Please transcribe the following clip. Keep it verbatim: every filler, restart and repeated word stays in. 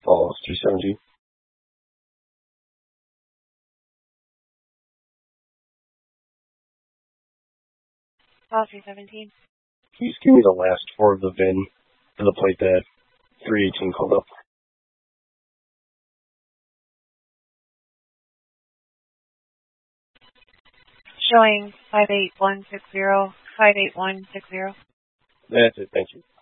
Follow three seventeen. Follow three seventeen. Please give me the last four of the V I N for the plate that three eighteen called up. Showing five eight one six zero, five eight one six zero. That's it, thank you.